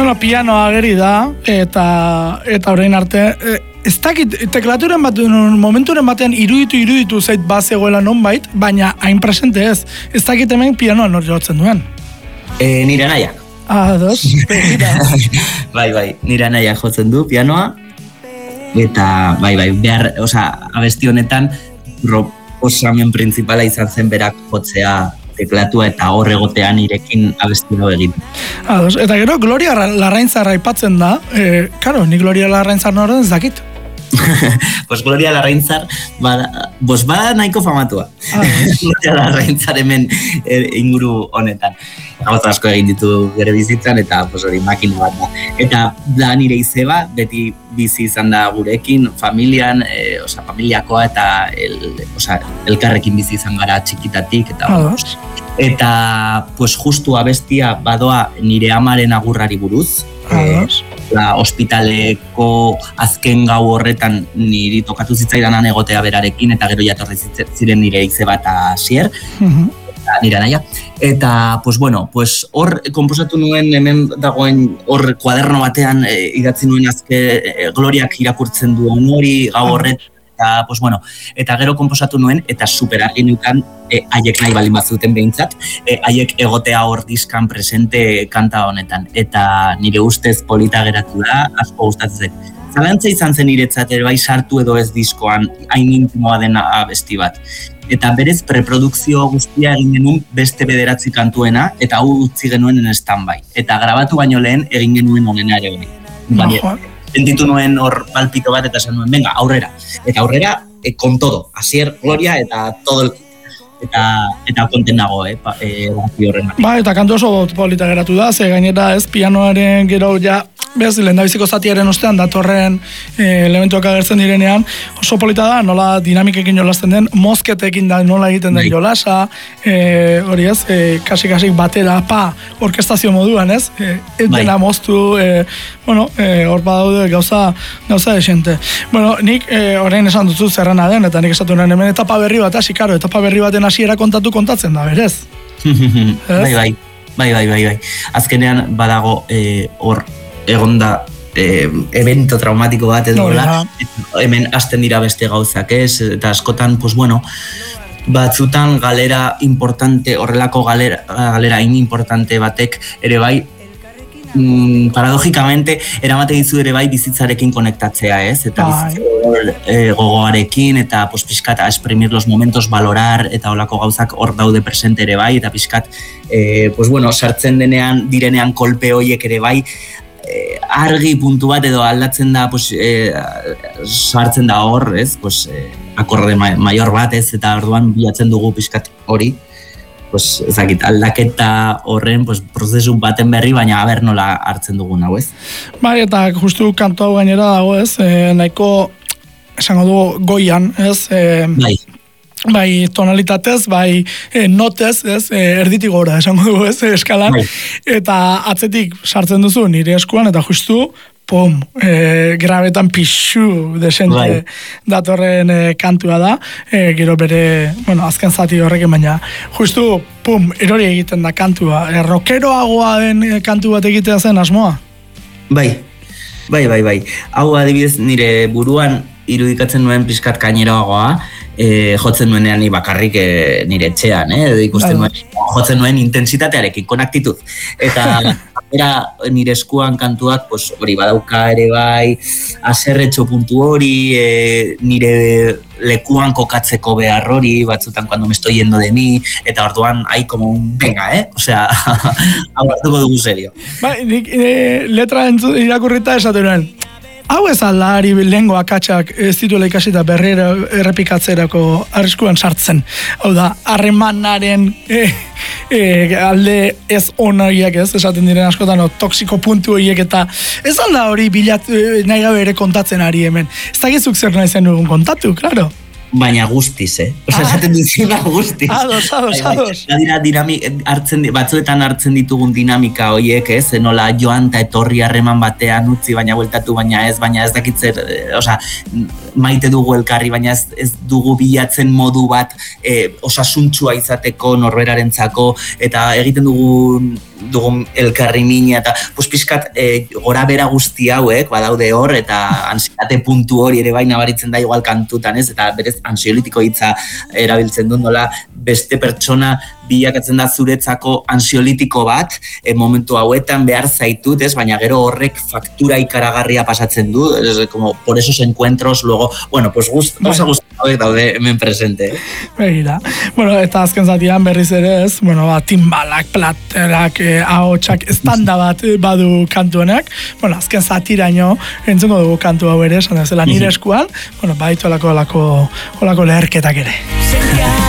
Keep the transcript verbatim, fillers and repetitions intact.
Bueno, pianoa ageri da, eta eta orain arte, e, ez dakit, teklaturen bat, momenturen batean iruditu iruditu zait bazegoela nonbait, baina hain presente ez. Ez dakit hemen pianoa nor jotzen duen. E, nire anaiak. Ah, dos, bai, bai, nire anaiak jotzen du pianoa, eta bai, bai, behar, oza, abesti honetan, proposamen principala izan zen berak jotzea teklatua eta hor egotean irekin abestiro egin. Ados, eta gero Gloria Larraintzar aipatzen da, e, karo, ni Gloria Larraintzar norden ez dakit. Pues Gloria Larraintzar bada, bos bada nahiko famatua. Ah, Gloria Larraintzar hemen e, inguru honetan. Gauza asko egin ditu bere bizitzan eta pues hori makina bat da. Eta da nire izeba, beti bizi izan da gurekin, familian, e, oza, familiakoa eta el, oza, elkarrekin bizi izan gara txikitatik. Eta, Ados. Eta pues justu abestia badoa nire amaren agurrari buruz. Ados. E, la ospitaleko azken gau horretan niri tokatu zitzaidanan egotea berarekin eta gero jatorri ziren nire izeba eta Asier. Uh-huh. Nire anaia. Eta, pues bueno, pues hor konposatu nuen hemen dagoen hor kuaderno batean e, idatzi nuen azke e, Gloriak irakurtzen duen hori gau horret. Eta, pues bueno, eta gero konposatu nuen, eta super argi nukan, e, haiek nahi balin bazuten behintzat, e, haiek egotea hor diskan presente kanta honetan. Eta nire ustez polita geratu da, asko gustatzen zen. Zalantza izan zen niretzat ere bai sartu edo ez diskoan, hain intimoa dena abesti bat. Eta berez preprodukzio guztia egin genuen beste bederatzi kantuena, eta hau utzi genuen en stand-by. Eta grabatu baino lehen egin genuen honena ere bai. Baina, sentitu nuen hor palpito bat eta esan nuen, venga, aurrera. Eta aurrera, e, con todo. Asier, Gloria eta todo el... Eta, eta konten nago, eh, pa, e, horren. Ba, eta kantu oso polita geratu da, ze gainera ez pianoaren gero ja, bez, lehendabiziko zatiaren ostean datorren e, elementuak agertzen direnean, oso polita da, nola dinamikekin jolasten den, mozketekin da nola egiten den jolasa, e, hori ez, e, kasik-kasik batera, pa, orkestazio moduan, ez, e, dena moztu, e, bueno, e, hor badaude gauza, gauza desente. Bueno, nik e, orain esan duzu zerrena den, eta nik esatu nuen hemen etapa berri bat, hasi, karo, etapa berri baten hasiera kontatu kontatzen da, berez? bai, bai, bai, bai, bai, bai. Azkenean badago hor e, egonda e, evento traumatiko bat edo, no, hemen hasten dira beste gauzak, ez? Eta askotan, pues bueno, batzutan galera importante, horrelako galera, galera in importante batek ere bai, mm, paradogikamente, eramate dizu ere bai bizitzarekin konektatzea, ez? Eta bizitza e, gogoarekin, eta pues, pixkat exprimir los momentos, valorar, eta holako gauzak hor daude presente ere bai, eta pixkat, e, pues bueno, sartzen denean, direnean kolpe horiek ere bai, e, argi puntu bat edo aldatzen da, pues, e, sartzen da hor, ez? Pues, e, akorde maior bat, ez? Eta orduan bilatzen dugu pixkat hori, pues, ezakit, aldaketa horren pues, prozesu baten berri, baina aber nola hartzen dugun hau, ez? Bai, eta justu kantu hau gainera dago, ez? E, nahiko, esango dugu, goian, ez? E, bai. Bai, tonalitatez, bai, e, notez, ez? E, erditik gora, esango dugu, ez? Eskalan. Bai. Eta atzetik sartzen duzu nire eskuan, eta justu, pum, e, grabetan pixu desente bai. Datorren e, kantua da, e, gero bere, bueno, azken zati horrekin, baina justu, pum, erori egiten da kantua. E, rockeroagoa den e, kantu bat egitea zen asmoa? Bai, bai, bai, bai. Hau adibidez nire buruan irudikatzen nuen pixkat kaineroagoa, e, jotzen nuenean ni bakarrik e, nire etxean, eh? Ikusten nuen, jotzen nuen intensitatearekin, con actitud. Eta era nire eskuan kantuak, pues, hori badauka ere bai, aserretxo puntu hori, e, nire lekuan kokatzeko behar hori, batzutan cuando me estoy yendo de mí, eta orduan, hai como un venga, eh? Osea, hau hartuko dugu serio. Bai, nik e, letra entzu, irakurrita esaten nuen, hau ez aldari lehengo akatsak ez dituela ikasi eta berrera errepikatzerako arriskuan sartzen. Hau da, harremanaren e, e, alde ez onariak ez, esaten diren askotan, no, toksiko puntu horiek eta ez alda hori bilat nahi gabe ere kontatzen ari hemen. Ez dakizuk zer nahi zen dugun kontatu, klaro. Baina guztiz, eh? Osa, esaten duzima guztiz. Ados, ados, ados. Dira, dinamik, hartzen, batzuetan hartzen ditugun dinamika horiek, ez? Nola joan eta etorri harreman batean utzi, baina bueltatu, baina ez, baina ez dakitzer, osa, maite dugu elkarri, baina ez, ez dugu bilatzen modu bat e, osasuntsua izateko norberarentzako, eta egiten dugun dugun elkarri mina, eta pues, pixkat e, gora bera guzti hauek badaude hor, eta ansiate puntu hori ere bai nabaritzen da igual kantutan, ez? Eta berez ansiolitiko hitza erabiltzen dut, nola beste pertsona bilakatzen da zuretzako ansiolitiko bat, e, momentu hauetan behar zaitut, ez? Baina gero horrek faktura ikaragarria pasatzen du, es como por esos encuentros, luego, bueno, pues gust, bai. Gauza guzti hauek daude hemen presente. Eh? Begira. Bueno, eta azken zatian berriz ere ez, bueno, ba, timbalak, platerak, eh, ahotsak, estanda bat badu kantu honek, bueno, azken zatiraino entzengo dugu kantu hau ere, esan da zela nire eskuan, bueno, baitu olako, olako, olako leherketak ere.